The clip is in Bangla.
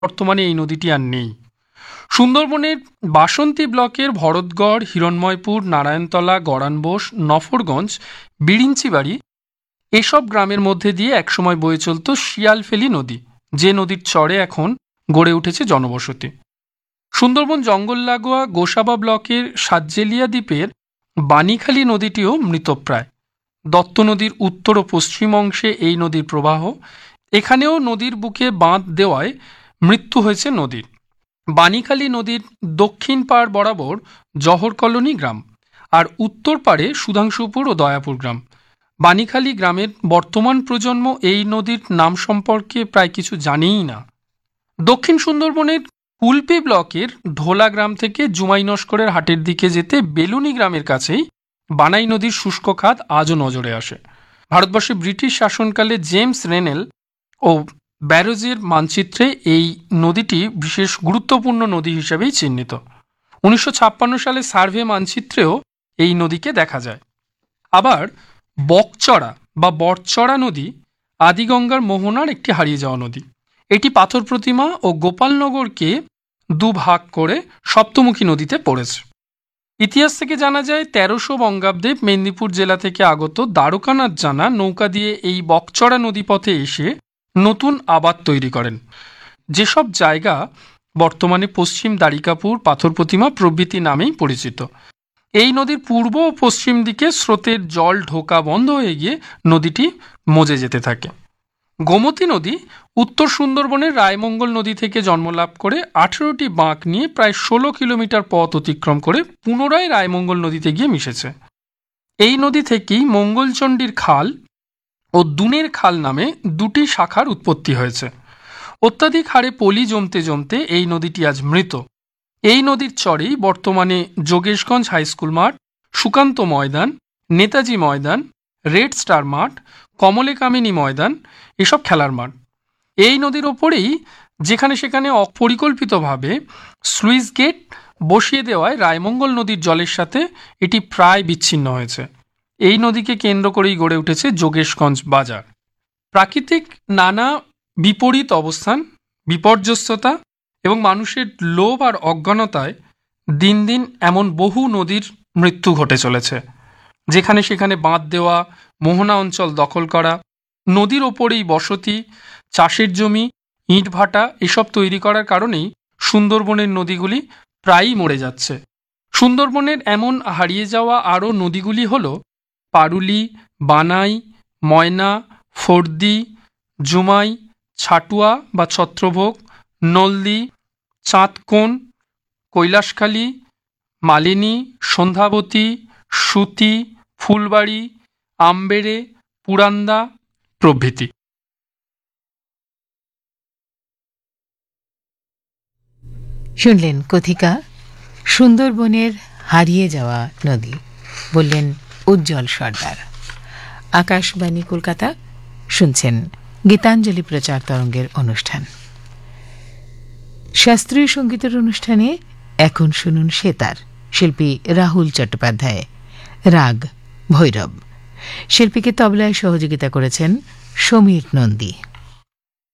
বর্তমানে এই নদীটি আর নেই। সুন্দরবনের বাসন্তী ব্লকের ভরতগড়, হিরণময়পুর, নারায়ণতলা, গড়ানবোস, নফরগঞ্জ, বিরিঞ্চিবাড়ি এসব গ্রামের মধ্যে দিয়ে একসময় বয়ে চলত শিয়ালফেলি নদী, যে নদীর চরে এখন গড়ে উঠেছে জনবসতি। সুন্দরবন জঙ্গল লাগোয়া গোসাবা ব্লকের সাতজেলিয়া দ্বীপের বানিখালী নদীটিও মৃতপ্রায়। দত্ত নদীর উত্তর ও পশ্চিম অংশে এই নদীর প্রবাহ। এখানেও নদীর বুকে বাঁধ দেওয়ায় মৃত্যু হয়েছে নদীর। বানিখালী নদীর দক্ষিণ পাড় বরাবর জহর কলোনি গ্রাম, আর উত্তর পাড়ে সুধাংশুপুর ও দয়াপুর গ্রাম। বানিখালী গ্রামের বর্তমান প্রজন্ম এই নদীর নাম সম্পর্কে প্রায় কিছু জানেই না। দক্ষিণ সুন্দরবনের কুলপি ব্লকের ঢোলা গ্রাম থেকে জুমাই নস্করের হাটের দিকে যেতে বেলুনি গ্রামের কাছেই বানাই নদীর শুষ্ক খাত আজও নজরে আসে। ভারতবর্ষে ব্রিটিশ শাসনকালে জেমস রেনেল ও ব্যারোজের মানচিত্রে এই নদীটি বিশেষ গুরুত্বপূর্ণ নদী হিসেবেই চিহ্নিত। 1956 সালে সার্ভে মানচিত্রেও এই নদীকে দেখা যায়। আবার বকচড়া বা বটচড়া নদী আদিগঙ্গার মোহনার একটি হারিয়ে যাওয়া নদী। এটি পাথর প্রতিমা ও গোপালনগরকে দুভাগ করে সপ্তমুখী নদীতে পড়েছে। ইতিহাস থেকে জানা যায় 1300 বঙ্গাব্দে মেদিনীপুর জেলা থেকে আগত দ্বারকানাথ জানা নৌকা দিয়ে এই বকচড়া নদীপথে এসে নতুন আবাদ তৈরি করেন, যেসব জায়গা বর্তমানে পশ্চিম দ্বারিকাপুর, পাথর প্রতিমা প্রভৃতি নামেই পরিচিত। এই নদীর পূর্ব ও পশ্চিম দিকে স্রোতের জল ঢোকা বন্ধ হয়ে গিয়ে নদীটি মজে যেতে থাকে। গোমতী নদী উত্তর সুন্দরবনের রায়মঙ্গল নদী থেকে জন্মলাভ করে 18টি বাঁক নিয়ে প্রায় 16 কিলোমিটার পথ অতিক্রম করে পুনরায় রায়মঙ্গল নদীতে গিয়ে মিশেছে। এই নদী থেকেই মঙ্গলচণ্ডীর খাল ও দুনের খাল নামে দুটি শাখার উৎপত্তি হয়েছে। অত্যাধিক হারে পলি জমতে জমতে এই নদীটি আজ মৃত। এই নদীর চরেই বর্তমানে যোগেশগঞ্জ হাইস্কুল মাঠ, সুকান্ত ময়দান, নেতাজি ময়দান, রেড স্টার মাঠ, কমলে কামিনী ময়দান এসব খেলার মাঠ। এই নদীর ওপরেই যেখানে সেখানে অপরিকল্পিতভাবে স্লুইস গেট বসিয়ে দেওয়ায় রায়মঙ্গল নদীর জলের সাথে এটি প্রায় বিচ্ছিন্ন হয়েছে। এই নদীকে কেন্দ্র করেই গড়ে উঠেছে যোগেশগঞ্জ বাজার। প্রাকৃতিক নানা বিপরীত অবস্থান, বিপর্যস্ততা এবং মানুষের লোভ আর অজ্ঞানতায় দিন দিন এমন বহু নদীর মৃত্যু ঘটে চলেছে। যেখানে সেখানে বাঁধ দেওয়া, মোহনা অঞ্চল দখল করা, নদীর ওপরেই বসতি, চাষের জমি, ইটভাটা এসব তৈরি করার কারণেই সুন্দরবনের নদীগুলি প্রায়ই মরে যাচ্ছে। সুন্দরবনের এমন হারিয়ে যাওয়া আরও নদীগুলি হল পারুলি, বানাই, ময়না, ফর্দি, জুমাই, ছাটুয়া বা ছত্রভোগ, নলদি, চাঁদকোন, কৈলাসখালী, মালিনী, সন্ধ্যাবতী, সুতি, ফুলবাড়ি, আমবেড়ে, পুরান্দা প্রভৃতি। শুনলেন কথিকা সুন্দরবনের হারিয়ে যাওয়া নদী, বললেন উজ্জ্বল সর্দার। আকাশবাণী কলকাতা, শুনছেন গীতাঞ্জলি প্রচার তরঙ্গের অনুষ্ঠান। শাস্ত্রীয় সঙ্গীতের অনুষ্ঠানে এখন শুনুন সেতার, শিল্পী রাহুল চট্টোপাধ্যায়, রাগ ভৈরব। শিল্পীকে তবলায় সহযোগিতা করেছেন সমীর নন্দী।